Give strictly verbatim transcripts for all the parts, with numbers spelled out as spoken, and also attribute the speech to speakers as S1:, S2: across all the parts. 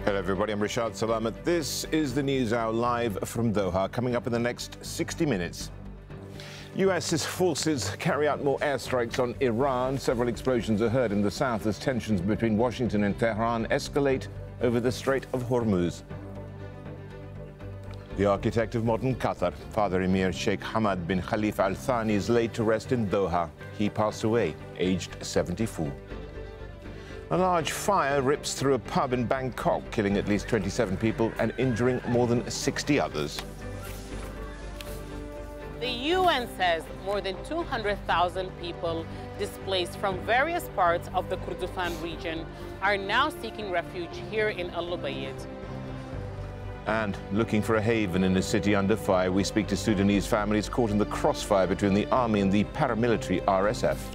S1: Hello everybody, I'm Rashad Salamat. This is the News Hour live from Doha. Coming up in the next sixty minutes. U S forces carry out more airstrikes on Iran. Several explosions are heard in the south as tensions between Washington and Tehran escalate over the Strait of Hormuz. The architect of modern Qatar, Father Emir Sheikh Hamad bin Khalifa Al Thani, is laid to rest in Doha. He passed away, aged seventy-four. A large fire rips through a pub in Bangkok, killing at least twenty-seven people and injuring more than sixty others.
S2: The U N says more than two hundred thousand people displaced from various parts of the Kordofan region are now seeking refuge here in Al Ubaid.
S1: And looking for a haven in a city under fire, we speak to Sudanese families caught in the crossfire between the army and the paramilitary R S F.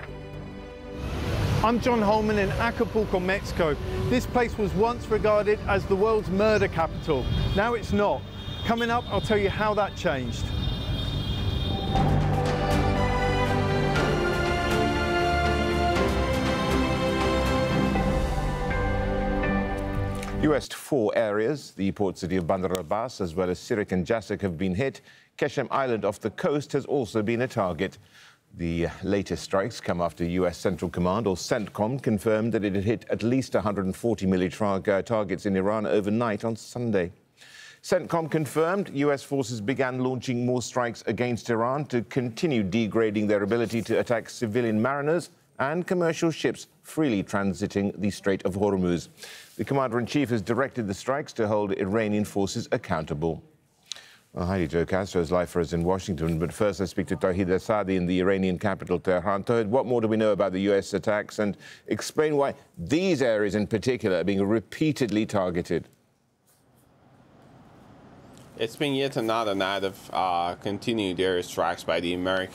S3: I'm John Holman in Acapulco, Mexico. This place was once regarded as the world's murder capital. Now it's not. Coming up, I'll tell you how that changed.
S1: U S four areas, the port city of Bandar Abbas, as well as Sirik and Jasik, have been hit. Keshem Island off the coast has also been a target. The latest strikes come after U S Central Command, or CENTCOM, confirmed that it had hit at least one hundred forty military targets in Iran overnight on Sunday. CENTCOM confirmed U S forces began launching more strikes against Iran to continue degrading their ability to attack civilian mariners and commercial ships freely transiting the Strait of Hormuz. The commander-in-chief has directed the strikes to hold Iranian forces accountable. Well, hi, Joe Castro is live for us in Washington. But first, let's speak to Tawhid Asadi in the Iranian capital, Tehran. Tawhid, what more do we know about the U S attacks, and explain why these areas in particular are being repeatedly targeted?
S4: It's been yet another night of uh, continued airstrikes by the American